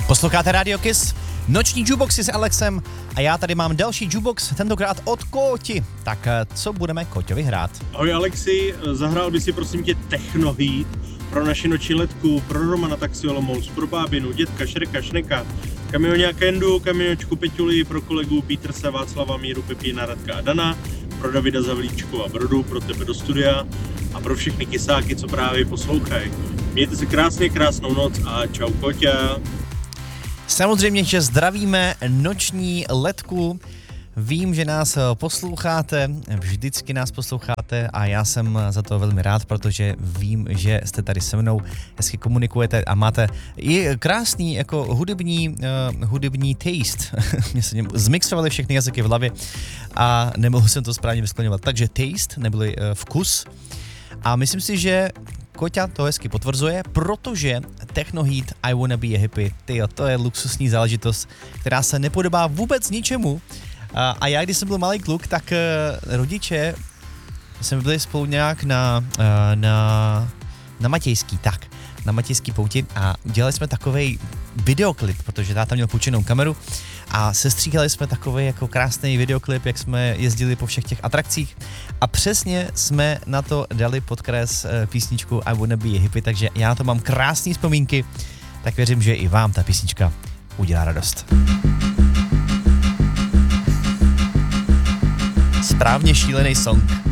Posloucháte Radio Kiss, noční jukeboxy s Alexem a já tady mám další jukebox, tentokrát od Kóti. Tak co budeme Kóťovi hrát? Ahoj Alexi, zahrál by si prosím tě Techno Heat pro naši noční letku, pro Romana Taxi Olomouc, pro bábinu, dětka, Šreka, Šneka, Kamioňa Kendu, Kamiočku Peťuli, pro kolegu Peterse, Václava, Míru, Pepína, Radka a Dana, pro Davida Zavlíčku a Brodu, pro tebe do studia a pro všechny kysáky, co právě poslouchají. Mějte se krásně, krásnou noc a čau Kóťa. Samozřejmě, že zdravíme noční letku. Vím, že nás posloucháte, vždycky nás posloucháte a já jsem za to velmi rád, protože vím, že jste tady se mnou, hezky komunikujete a máte i krásný jako hudební taste. Mě se zmixovaly všechny jazyky v hlavě a nemohl jsem to správně vyskloňovat. Takže taste, neboli vkus. A myslím si, že Kóťa to hezky potvrzuje, protože Techno Heat I Wanna Be a Hippie, tyjo, to je luxusní záležitost, která se nepodobá vůbec ničemu. A já, když jsem byl malý kluk, tak rodiče jsme byli spolu nějak na Matějský, na Matějský pouti a dělali jsme takovej videoklip, protože táta měl půjčenou kameru a sestříhali jsme takovej jako krásný videoklip, jak jsme jezdili po všech těch atrakcích a přesně jsme na to dali podkres písničku I Wanna Be a Hippie, takže já na to mám krásné vzpomínky, tak věřím, že i vám ta písnička udělá radost. Správně šílený song.